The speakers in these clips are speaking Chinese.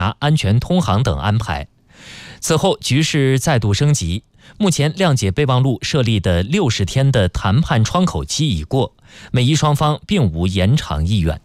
安全通航等安排。此后局势再度升级，目前谅解备忘录设立的60天的谈判窗口期已过，美伊双方并无延长意愿。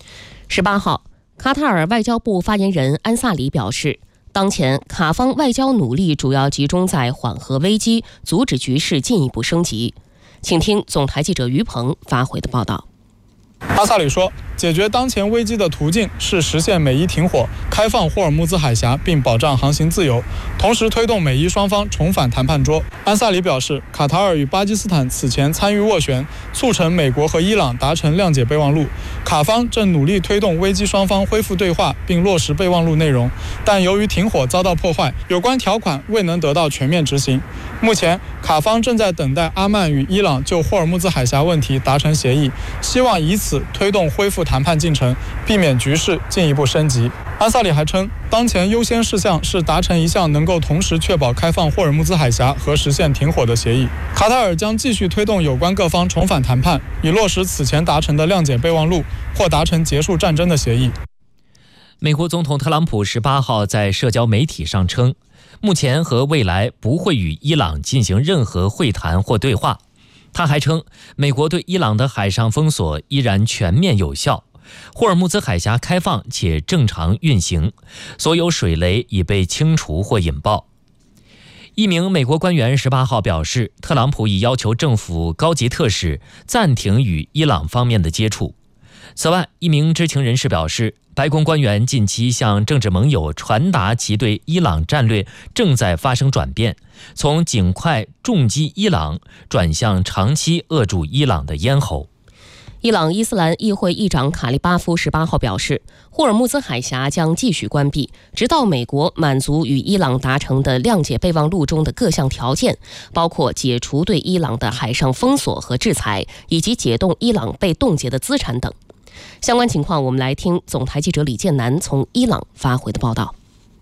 18号，卡塔尔外交部发言人安萨里表示，当前卡方外交努力主要集中在缓和危机，阻止局势进一步升级。请听总台记者于鹏发回的报道。 阿萨里说，解决当前危机的途径是实现美伊停火，开放霍尔木兹海峡，并保障航行自由，同时推动美伊双方重返谈判桌。安萨里表示，卡塔尔与巴基斯坦此前参与斡旋，促成美国和伊朗达成谅解备忘录，卡方正努力推动危机双方恢复对话，并落实备忘录内容，但由于停火遭到破坏，有关条款未能得到全面执行。目前，卡方正在等待阿曼与伊朗就霍尔木兹海峡问题达成协议，希望以此推动恢复谈判进程，避免局势进一步升级。安萨里还称，当前优先事项是达成一项能够同时确保开放霍尔木兹海峡和实现停火的协议。卡塔尔将继续推动有关各方重返谈判，以落实此前达成的谅解备忘录或达成结束战争的协议。 美国总统特朗普18号在社交媒体上称，目前和未来不会与伊朗进行任何会谈或对话。他还称，美国对伊朗的海上封锁依然全面有效，霍尔木兹海峡开放且正常运行，所有水雷已被清除或引爆。一名美国官员18号表示，特朗普已要求政府高级特使暂停与伊朗方面的接触。此外，一名知情人士表示，白宫官员近期向政治盟友传达其对伊朗战略正在发生转变，从尽快重击伊朗转向长期扼住伊朗的咽喉。 伊朗伊斯兰议会议长卡利巴夫18号表示，霍尔木兹海峡将继续关闭，直到美国满足与伊朗达成的谅解备忘录中的各项条件，包括解除对伊朗的海上封锁和制裁，以及解冻伊朗被冻结的资产等。相关情况，我们来听总台记者李建南从伊朗发回的报道。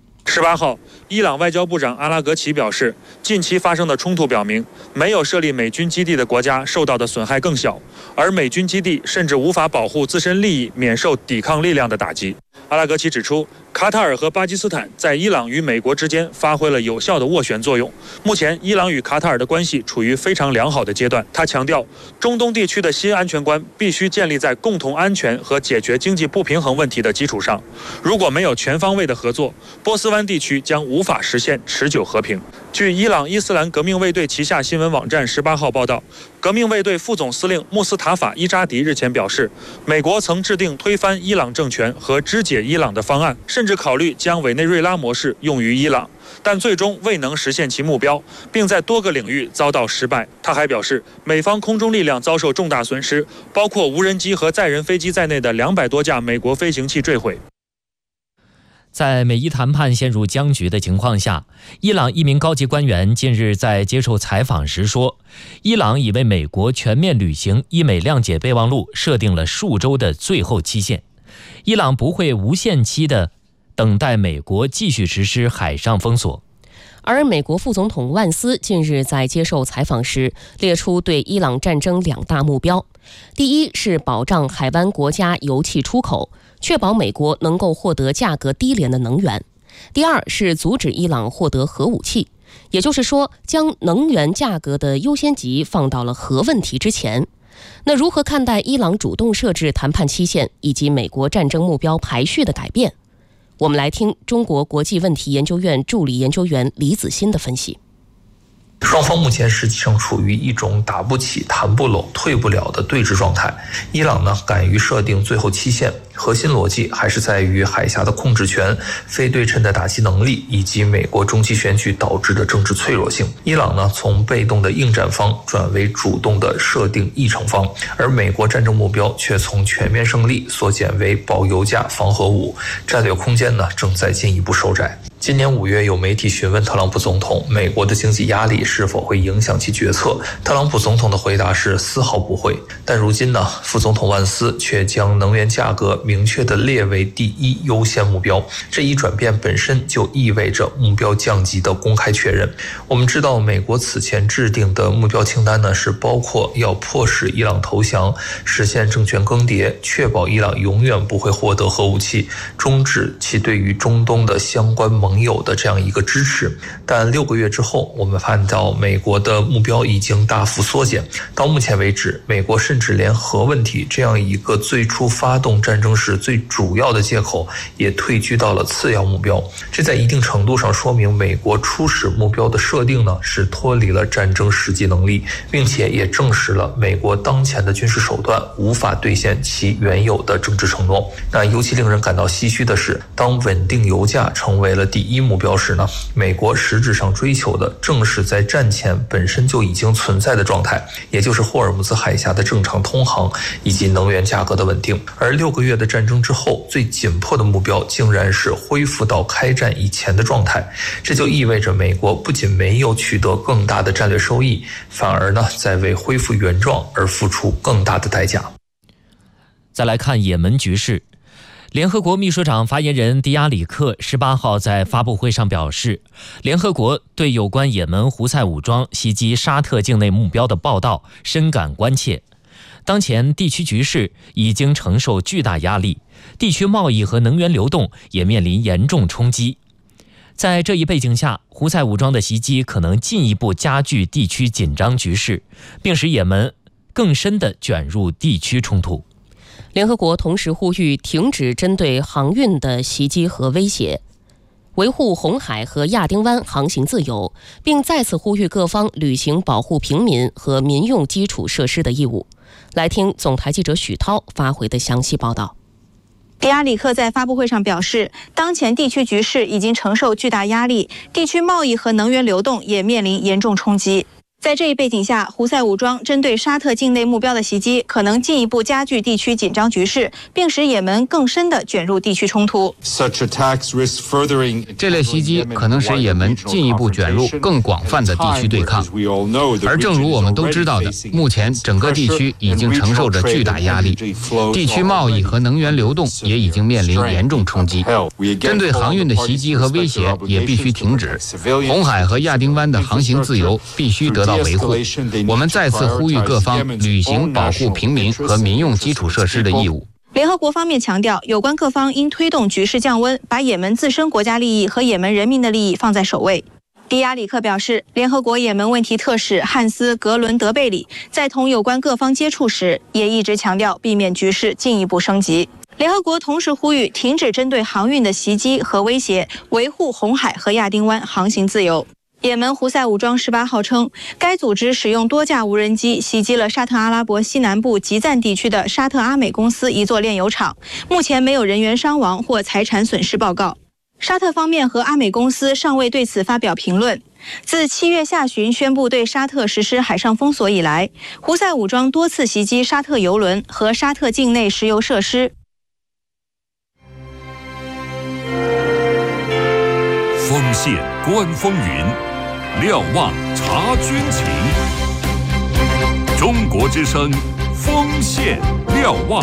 18号，伊朗外交部长阿拉格齐表示，近期发生的冲突表明，没有设立美军基地的国家受到的损害更小，而美军基地甚至无法保护自身利益免受抵抗力量的打击。阿拉格齐指出，卡塔尔和巴基斯坦在伊朗与美国之间发挥了有效的斡旋作用。目前，伊朗与卡塔尔的关系处于非常良好的阶段。他强调，中东地区的新安全观必须建立在共同安全和解决经济不平衡问题的基础上。如果没有全方位的合作，波斯湾地区将无法实现持久和平。据伊朗伊斯兰革命卫队旗下新闻网站18号报道，革命卫队副总司令穆斯塔法·伊扎迪日前表示，美国曾制定推翻伊朗政权和肢解伊朗的方案，甚至考虑将委内瑞拉模式用于伊朗，但最终未能实现其目标，并在多个领域遭到失败。他还表示，美方空中力量遭受重大损失，包括无人机和载人飞机在内的200多架美国飞行器坠毁。 在美伊谈判陷入僵局的情况下，伊朗一名高级官员近日在接受采访时说，伊朗已为美国全面履行伊美谅解备忘录设定了数周的最后期限，伊朗不会无限期的等待美国继续实施海上封锁。 而美国副总统万斯近日在接受采访时列出对伊朗战争2大目标，第一是保障海湾国家油气出口，确保美国能够获得价格低廉的能源；第二是阻止伊朗获得核武器，也就是说，将能源价格的优先级放到了核问题之前。那如何看待伊朗主动设置谈判期限以及美国战争目标排序的改变？我们来听中国国际问题研究院助理研究员李子欣的分析。 双方目前实际上处于一种打不起、谈不拢、退不了的对峙状态。伊朗呢，敢于设定最后期限，核心逻辑还是在于海峡的控制权、非对称的打击能力以及美国中期选举导致的政治脆弱性。伊朗呢，从被动的应战方转为主动的设定议程方，而美国战争目标却从全面胜利缩减为保油价、防核武，战略空间呢正在进一步收窄。今年5月，有媒体询问特朗普总统，美国的经济压力是否会影响其决策？特朗普总统的回答是丝毫不会。但如今呢，副总统万斯却将能源价格明确地列为第一优先目标。这一转变本身就意味着目标降级的公开确认。我们知道，美国此前制定的目标清单呢，是包括要迫使伊朗投降、实现政权更迭、确保伊朗永远不会获得核武器、终止其对于中东的相关盟友的这样一个支持。但6个月之后，我们看到美国的目标已经大幅缩减。到目前为止，美国甚至连核问题这样一个最初发动战争时最主要的借口也退居到了次要目标。这在一定程度上说明美国初始目标的设定呢，是脱离了战争实际能力，并且也证实了美国当前的军事手段无法兑现其原有的政治承诺。那尤其令人感到唏嘘的是，当稳定油价成为了第一目标时呢，美国实质上追求的正是在战前本身就已经存在的状态，也就是霍尔木兹海峡的正常通航以及能源价格的稳定。而6个月的战争之后，最紧迫的目标竟然是恢复到开战以前的状态。这就意味着美国不仅没有取得更大的战略收益，反而呢在为恢复原状而付出更大的代价。 再来看也门局势。联合国秘书长发言人迪亚里克18号在发布会上表示，联合国对有关也门胡塞武装袭击沙特境内目标的报道深感关切。当前地区局势已经承受巨大压力，地区贸易和能源流动也面临严重冲击。在这一背景下，胡塞武装的袭击可能进一步加剧地区紧张局势，并使也门更深地卷入地区冲突。 联合国同时呼吁停止针对航运的袭击和威胁，维护红海和亚丁湾航行自由，并再次呼吁各方履行保护平民和民用基础设施的义务。来听总台记者许涛发回的详细报道。 迪亚里克在发布会上表示，当前地区局势已经承受巨大压力，地区贸易和能源流动也面临严重冲击。在这一背景下，胡塞武装针对沙特境内目标的袭击可能进一步加剧地区紧张局势，并使也门更深地卷入地区冲突。 这类袭击可能使也门进一步卷入更广泛的地区对抗。而正如我们都知道的，目前整个地区已经承受着巨大压力，地区贸易和能源流动也已经面临严重冲击。针对航运的袭击和威胁也必须停止，红海和亚丁湾的航行自由必须得到维护。我们再次呼吁各方履行保护平民和民用基础设施的义务。 联合国方面强调，有关各方应推动局势降温，把也门自身国家利益和也门人民的利益放在首位。迪亚里克表示，联合国也门问题特使汉斯·格伦德贝里在同有关各方接触时，也一直强调避免局势进一步升级。联合国同时呼吁停止针对航运的袭击和威胁，维护红海和亚丁湾航行自由。也门胡塞武装18号称，该组织使用多架无人机袭击了沙特阿拉伯西南部吉赞地区的沙特阿美公司一座炼油厂，目前没有人员伤亡或财产损失报告。沙特方面和阿美公司尚未对此发表评论。自7月下旬宣布对沙特实施海上封锁以来，胡塞武装多次袭击沙特油轮和沙特境内石油设施。 锋线观风云，瞭望察军情。中国之声，锋线瞭望。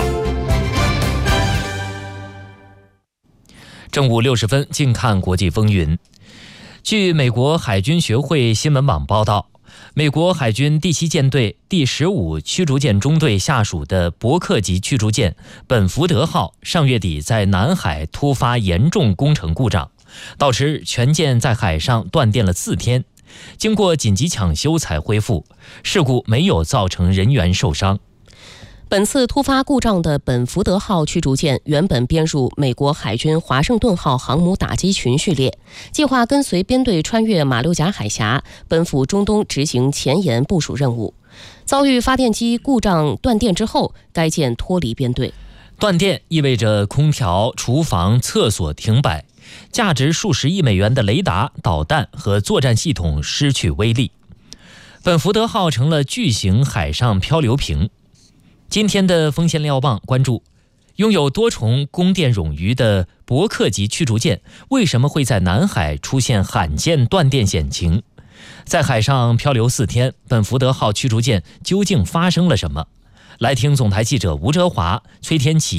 正午60分，近看国际风云。据美国海军学会新闻网报道，美国海军第7舰队第15驱逐舰中队下属的伯克级驱逐舰本福德号上月底在南海突发严重工程故障，导致全舰在海上断电了4天，经过紧急抢修才恢复，事故没有造成人员受伤。 本次突发故障的本福德号驱逐舰原本编入美国海军华盛顿号航母打击群序列，计划跟随编队穿越马六甲海峡，奔赴中东执行前沿部署任务。遭遇发电机故障断电之后，该舰脱离编队。 断电意味着空调、厨房、厕所停摆，价值数十亿美元的雷达、导弹和作战系统失去威力。本福德号成了巨型海上漂流瓶。今天的锋线瞭望关注，拥有多重供电冗余的伯克级驱逐舰为什么会在南海出现罕见断电险情？在海上漂流4天，本福德号驱逐舰究竟发生了什么？来听总台记者吴哲华、崔天琪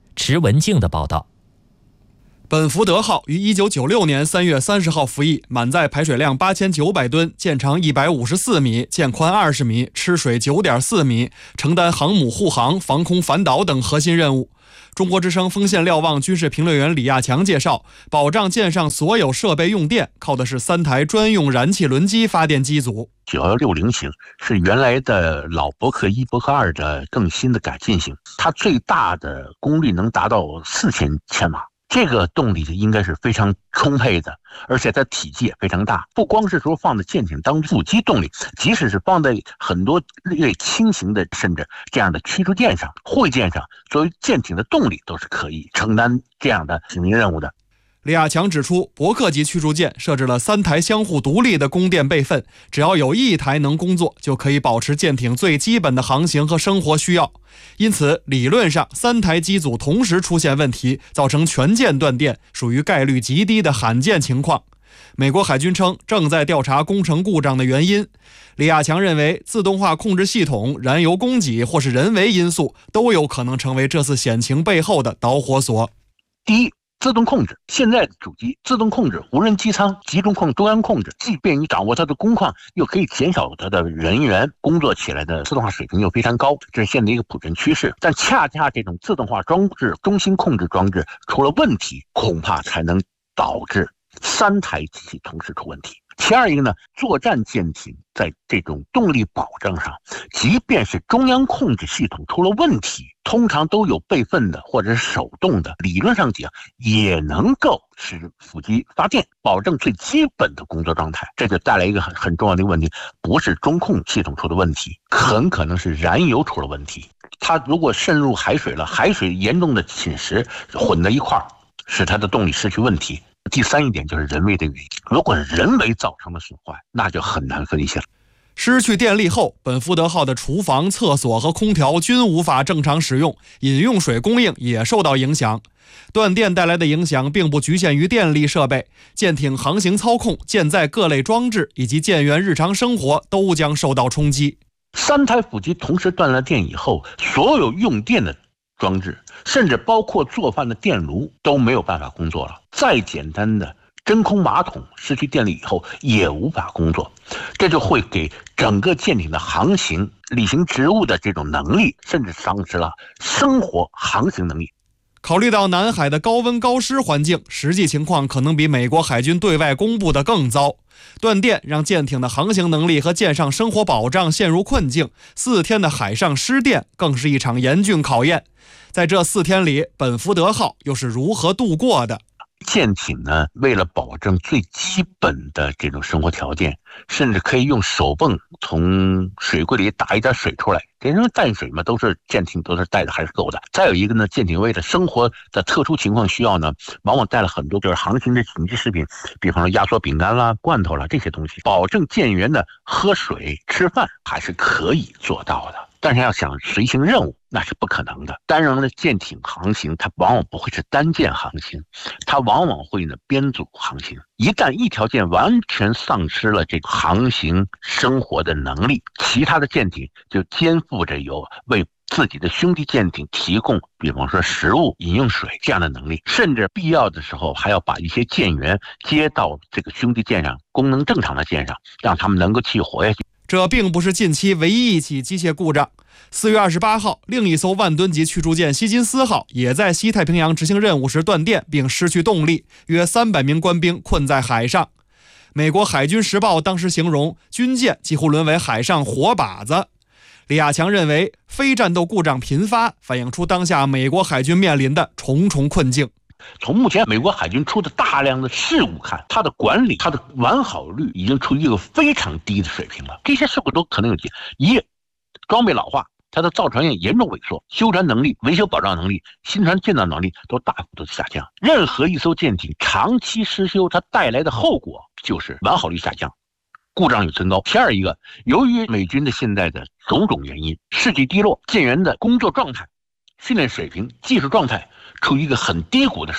池文静的报道。 本福德号于1996年3月30号服役，满载排水量8900吨，舰长154米，舰宽20米，吃水9.4米，承担航母护航、防空反导等核心任务。中国之声丰县瞭望军事评论员李亚强介绍，保障舰上所有设备用电，靠的是3台专用燃气轮机发电机组。 9160型是原来的老伯克1、伯克2的更新的改进型，它最大的功率能达到4000千瓦。这个动力应该是非常充沛的，而且它体积也非常大，不光是说放在舰艇当副机动力，即使是放在很多略轻型的甚至这样的驱逐舰上、护卫舰上，作为舰艇的动力都是可以承担这样的使命任务的。 李亚强指出，伯克级驱逐舰设置了3台相互独立的供电备份，只要有1台能工作，就可以保持舰艇最基本的航行和生活需要。因此，理论上3台机组同时出现问题，造成全舰断电，属于概率极低的罕见情况。美国海军称正在调查工程故障的原因。李亚强认为，自动化控制系统、燃油供给或是人为因素都有可能成为这次险情背后的导火索。 第一，自动控制，现在的主机自动控制、无人机舱、集中控、中央控制，既便于掌握它的工况，又可以减少它的人员工作起来的自动化水平又非常高，这是现在一个普遍趋势。但恰恰这种自动化装置、中心控制装置出了问题，恐怕才能导致3台机器同时出问题。其二一个呢，作战舰艇在这种动力保障上，即便是中央控制系统出了问题，通常都有备份的或者是手动的，理论上讲也能够使副机发电，保证最基本的工作状态。这就带来一个很重要的问题，不是中控系统出的问题，很可能是燃油出了问题。它如果渗入海水了，海水严重的侵蚀混在一块儿，使它的动力失去问题。第三一点就是人为的原因，如果是人为造成的损坏，那就很难分析了。 失去电力后，本福德号的厨房、厕所和空调均无法正常使用，饮用水供应也受到影响。断电带来的影响并不局限于电力设备，舰艇航行操控、舰载各类装置以及舰员日常生活都将受到冲击。 3台副机同时断了电以后，所有用电的装置，甚至包括做饭的电炉都没有办法工作了。再简单的真空马桶失去电力以后也无法工作，这就会给整个舰艇的航行、履行职务的这种能力，甚至丧失了生活航行能力。 考虑到南海的高温高湿环境，实际情况可能比美国海军对外公布的更糟。断电让舰艇的航行能力和舰上生活保障陷入困境，4天的海上失电更是一场严峻考验。在这4天里，本福德号又是如何度过的？ 舰艇呢，为了保证最基本的这种生活条件，甚至可以用手泵从水柜里打一点水出来，因为淡水嘛，都是舰艇都是带的还是够的。再有一个呢，舰艇为了生活的特殊情况需要呢，往往带了很多就是航行的紧急食品，比方说压缩饼干啦、罐头啦这些东西，保证舰员的喝水、吃饭还是可以做到的。但是要想随行任务，那是不可能的。单人的舰艇航行，它往往不会是单舰航行，它往往会呢编组航行。一旦一条舰完全丧失了这个航行生活的能力，其他的舰艇就肩负着有为自己的兄弟舰艇提供，比方说食物、饮用水这样的能力，甚至必要的时候还要把一些舰员接到这个兄弟舰上，功能正常的舰上，让他们能够继续活下去。 这并不是近期唯一一起机械故障。4月28号，另一艘万吨级驱逐舰希金斯号也在西太平洋执行任务时断电并失去动力，约300名官兵困在海上。美国海军时报当时形容军舰几乎沦为海上活靶子。李亚强认为，非战斗故障频发，反映出当下美国海军面临的重重困境。 从目前美国海军出的大量的事故看，它的管理、它的完好率已经处于一个非常低的水平了。这些事故都可能有一，装备老化，它的造船业严重萎缩，修船能力、维修保障能力、新船建造能力都大幅度下降。任何一艘舰艇长期失修，它带来的后果就是完好率下降，故障率增高。第二一个，由于美军的现在的种种原因，士气低落，舰员的工作状态、训练水平、技术状态处于一个很低谷的水平。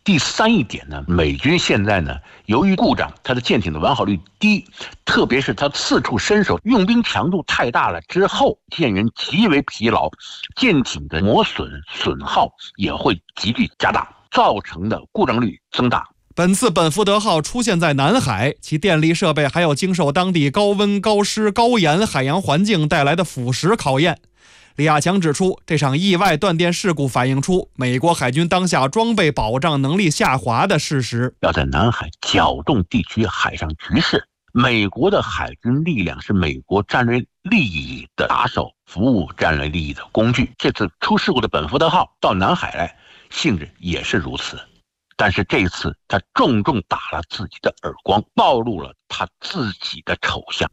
第三一点呢，美军现在呢，由于故障，它的舰艇的完好率低，特别是它四处伸手，用兵强度太大了之后，舰员极为疲劳，舰艇的磨损损耗也会急剧加大，造成的故障率增大。 本次本福德号出现在南海，其电力设备还要经受当地高温、高湿、高盐海洋环境带来的腐蚀考验。李亚强指出，这场意外断电事故反映出美国海军当下装备保障能力下滑的事实。 要在南海搅动地区海上局势，美国的海军力量是美国战略利益的打手，服务战略利益的工具。这次出事故的本福德号到南海来，性质也是如此。但是这次他重重打了自己的耳光，暴露了他自己的丑相。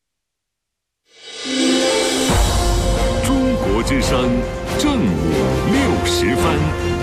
中国之声正午60分。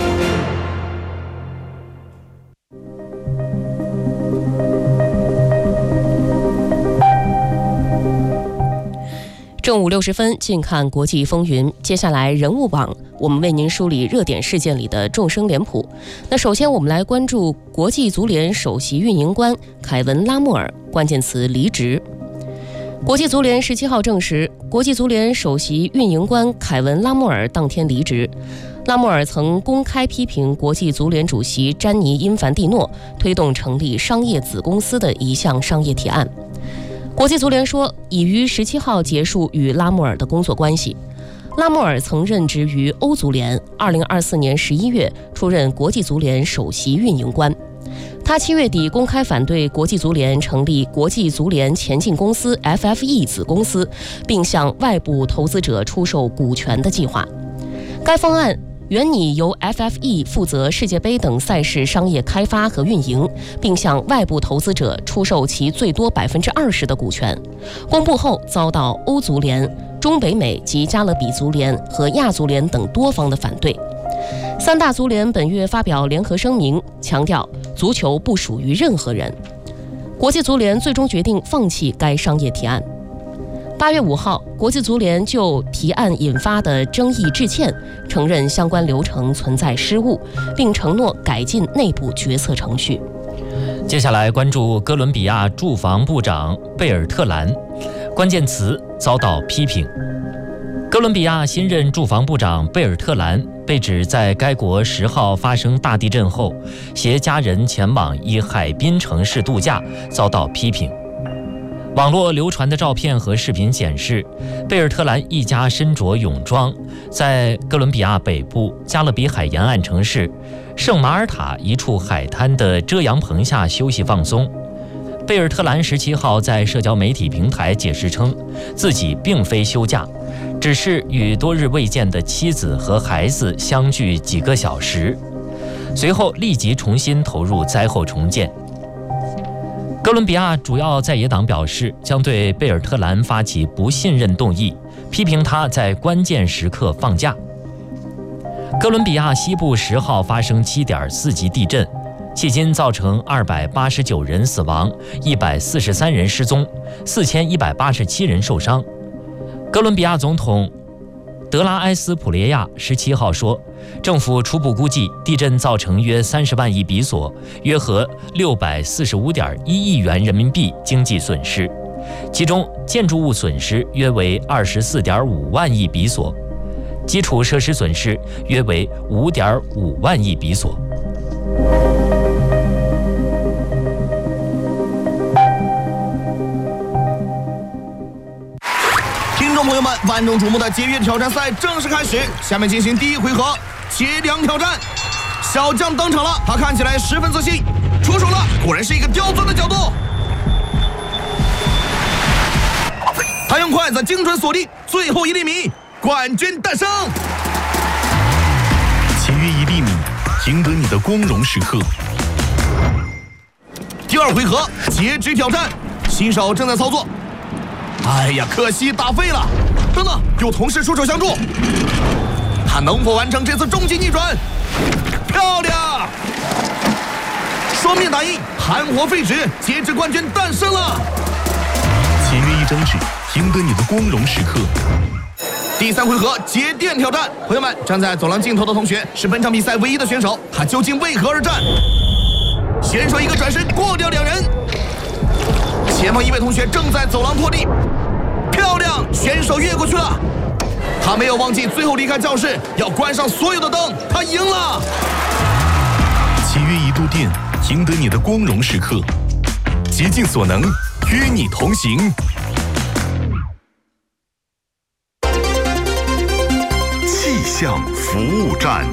正午60分，近看国际风云。接下来人物榜，我们为您梳理热点事件里的众生脸谱。那首先我们来关注国际足联首席运营官凯文·拉莫尔，关键词离职。国际足联17号证实，国际足联首席运营官凯文·拉莫尔当天离职。拉莫尔曾公开批评国际足联主席詹妮·因凡蒂诺推动成立商业子公司的一项商业提案。国际足联说，已于17号结束与拉莫尔的工作关系。拉莫尔曾任职于欧足联，2024年11月出任国际足联首席运营官。他7月底公开反对国际足联成立国际足联前进公司 FFE 子公司，并向外部投资者出售股权的计划。该方案原拟由 FFE 负责世界杯等赛事商业开发和运营，并向外部投资者出售其最多20%的股权。公布后遭到欧足联、中北美及加勒比足联和亚足联等多方的反对。三大足联本月发表联合声明，强调足球不属于任何人。国际足联最终决定放弃该商业提案。8月5号，国际足联就提案引发的争议致歉，承认相关流程存在失误，并承诺改进内部决策程序。 接下来关注哥伦比亚住房部长贝尔特兰，关键词遭到批评。哥伦比亚新任住房部长贝尔特兰被指在该国10号发生大地震后，携家人前往一海滨城市度假，遭到批评。网络流传的照片和视频显示，贝尔特兰一家身着泳装，在哥伦比亚北部加勒比海沿岸城市圣马尔塔一处海滩的遮阳棚下休息放松。贝尔特兰17号在社交媒体平台解释称，自己并非休假，只是与多日未见的妻子和孩子相聚几个小时，随后立即重新投入灾后重建。哥伦比亚主要在野党表示，将对贝尔特兰发起不信任动议，批评他在关键时刻放假。哥伦比亚西部10号发生7.4级地震，迄今造成289人死亡，143人失踪，4187人受伤。哥伦比亚总统德拉埃斯普列亚17号说，政府初步估计地震造成约30万亿比索，约合645.1亿元人民币经济损失，其中建筑物损失约为24.5万亿比索，基础设施损失约为5.5万亿比索。 听众朋友们，万众瞩目的节约挑战赛正式开始，下面进行第一回合切梁挑战。小将登场了，他看起来十分自信，出手了，果然是一个刁钻的角度。他用筷子精准锁定最后1厘米，冠军诞生。 切约1厘米，赢得你的光荣时刻。 第二回合截肢挑战，新手正在操作。哎呀，可惜打废了！等等，有同事出手相助，他能否完成这次终极逆转？漂亮！双面打印，含活废纸，截肢冠军诞生了。 签约1张纸，赢得你的光荣时刻。 第3回合接电挑战，朋友们，站在走廊尽头的同学是本场比赛唯一的选手，他究竟为何而战？选手一个转身过掉2人，前方一位同学正在走廊拖地，漂亮，选手越过去了。他没有忘记最后离开教室要关上所有的灯，他赢了。 7约1度电，赢得你的光荣时刻，竭尽所能与你同行。气象服务站。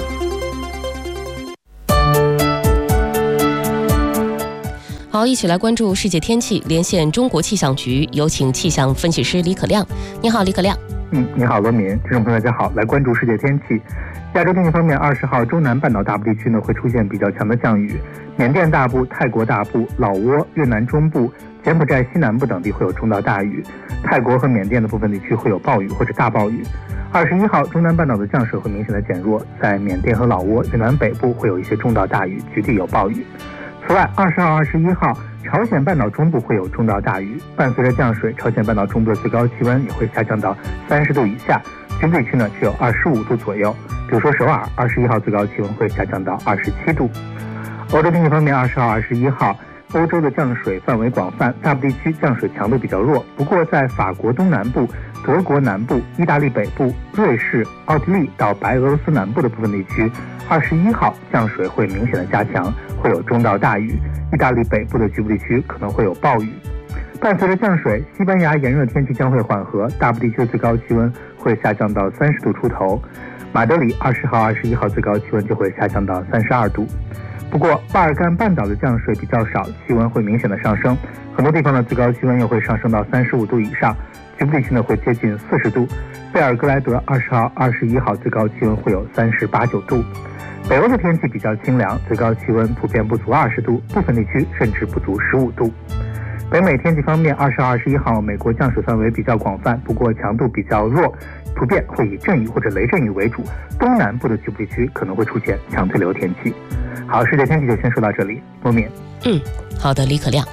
好，一起来关注世界天气，连线中国气象局，有请气象分析师李可亮。你好，李可亮。 你好，罗敏，听众朋友大家好，来关注世界天气。亚洲天气方面，20号中南半岛大部地区呢会出现比较强的降雨，缅甸大部、泰国大部、老挝、越南中部、柬埔寨西南部等地会有中到大雨，泰国和缅甸的部分地区会有暴雨或者大暴雨。21号中南半岛的降水会明显的减弱，在缅甸和老挝、越南北部会有一些中到大雨，局地有暴雨。此外，20号、21号朝鲜半岛中部会有中到大雨，伴随着降水，朝鲜半岛中部的最高气温也会下降到30度以下，局部地区呢只有25度左右。比如说首尔，21号最高气温会下降到27度。欧洲天气方面，20号、21号欧洲的降水范围广泛，大部地区降水强度比较弱。不过在法国东南部、德国南部、意大利北部、瑞士、奥地利到白俄罗斯南部的部分地区，21号降水会明显的加强，会有中到大雨。意大利北部的局部地区可能会有暴雨。伴随着降水，西班牙炎热天气将会缓和，大部地区的最高气温会下降到30度出头。马德里20号、21号最高气温就会下降到32度。不过巴尔干半岛的降水比较少，气温会明显的上升，很多地方的最高气温又会上升到35度以上，局部地区呢会接近40度。贝尔格莱德20号、21号最高气温会有38、9度。北欧的天气比较清凉，最高气温普遍不足20度，部分地区甚至不足15度。北美天气方面，20号、21号美国降水范围比较广泛，不过强度比较弱，普遍会以阵雨或者雷阵雨为主，东南部的局部地区可能会出现强对流天气。好，世界天气就先说到这里，罗敏。 好的，李可亮。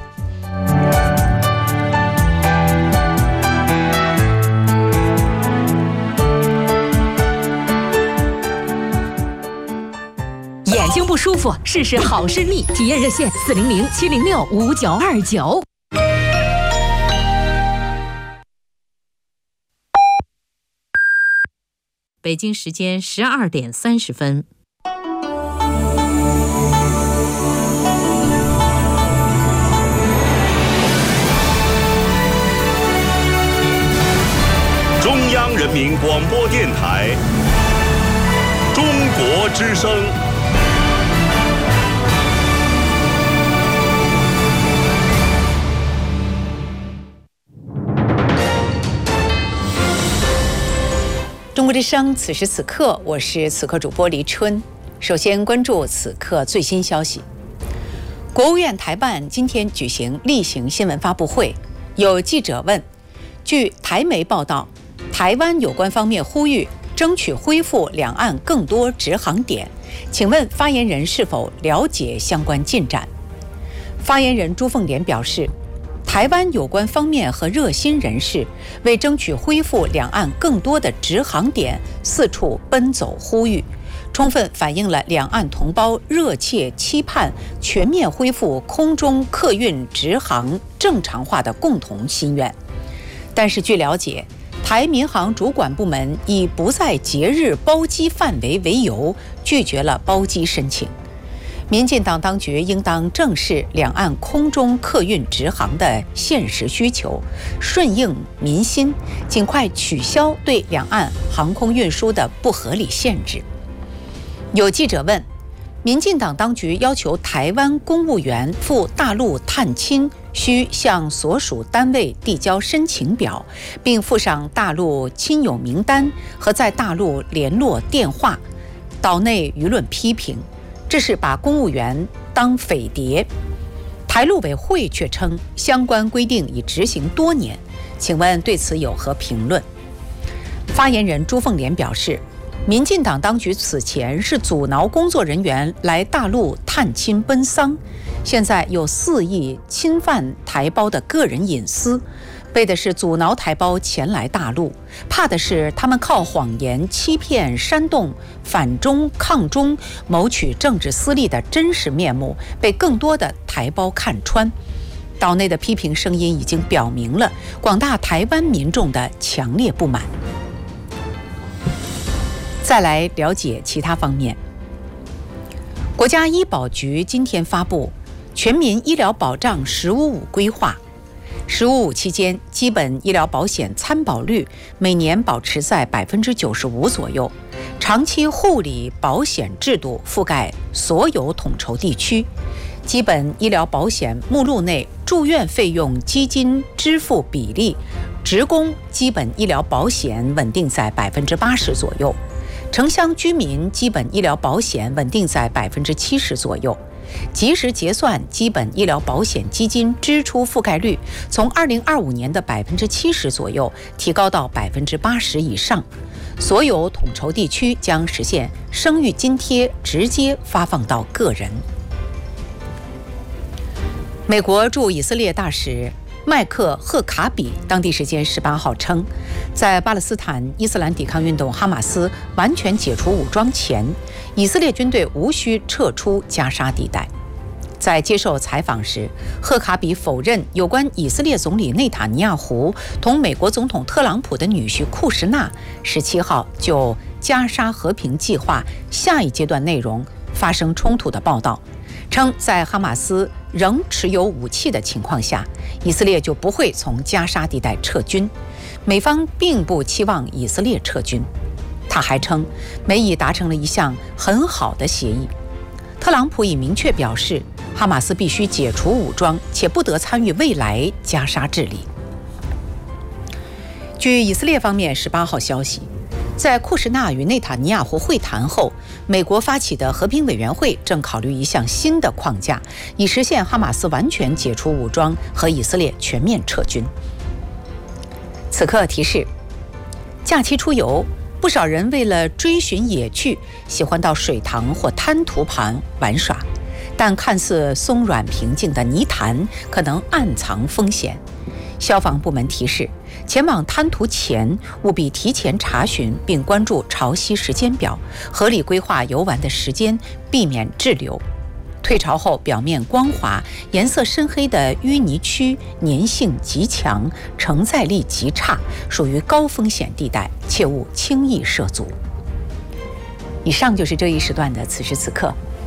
眼睛不舒服，试试好视力，体验热线400-706-5929。北京时间12点30分。 中央人民广播电台，中国之声。 中国之声，此时此刻，我是此刻主播黎春。首先关注此刻最新消息。国务院台办今天举行例行新闻发布会，有记者问：据台媒报道，台湾有关方面呼吁争取恢复两岸更多直航点，请问发言人是否了解相关进展？发言人朱凤莲表示，台湾有关方面和热心人士为争取恢复两岸更多的直航点四处奔走呼吁，充分反映了两岸同胞热切期盼全面恢复空中客运直航正常化的共同心愿。但是据了解，台民航主管部门以不在节日包机范围为由，拒绝了包机申请。民进党当局应当正视两岸空中客运直航的现实需求，顺应民心，尽快取消对两岸航空运输的不合理限制。有记者问，民进党当局要求台湾公务员赴大陆探亲需向所属单位递交申请表，并附上大陆亲友名单和在大陆联络电话，岛内舆论批评这是把公务员当匪谍。台陆委会却称相关规定已执行多年，请问对此有何评论？发言人朱凤莲表示，民进党当局此前是阻挠工作人员来大陆探亲奔丧，现在又肆意侵犯台胞的个人隐私， 为的是阻挠台胞前来大陆，怕的是他们靠谎言、欺骗、煽动反中抗中，谋取政治私利的真实面目被更多的台胞看穿。岛内的批评声音已经表明了广大台湾民众的强烈不满。再来了解其他方面。国家医保局今天发布全民医疗保障“1055”规划。“1055”期间，基本医疗保险参保率每年保持在95%左右，长期护理保险制度覆盖所有统筹地区。基本医疗保险目录内住院费用基金支付比例，职工基本医疗保险稳定在80%左右，城乡居民基本医疗保险稳定在70%左右。即时结算基本医疗保险基金支出覆盖率从2025年的70%左右提高到80%以上。所有统筹地区将实现生育津贴直接发放到个人。美国驻以色列大使麦克赫卡比当地时间18号称，在巴勒斯坦伊斯兰抵抗运动哈马斯完全解除武装前，以色列军队无需撤出加沙地带。在接受采访时，赫卡比否认有关以色列总理内塔尼亚胡同美国总统特朗普的女婿库什纳17号就加沙和平计划下一阶段内容发生冲突的报道，称在哈马斯仍持有武器的情况下，以色列就不会从加沙地带撤军，美方并不期望以色列撤军。他还称，美以达成了一项很好的协议。特朗普已明确表示，哈马斯必须解除武装，且不得参与未来加沙治理。据以色列方面18号消息，在库什纳与内塔尼亚胡会谈后，美国发起的和平委员会正考虑一项新的框架，以实现哈马斯完全解除武装和以色列全面撤军。此刻提示：假期出游，不少人为了追寻野趣，喜欢到水塘或滩涂旁玩耍，但看似松软平静的泥潭可能暗藏风险。消防部门提示，前往滩涂前务必提前查询并关注潮汐时间表，合理规划游玩的时间，避免滞留。退潮后表面光滑、颜色深黑的淤泥区粘性极强，承载力极差，属于高风险地带，切勿轻易涉足。以上就是这一时段的此时此刻，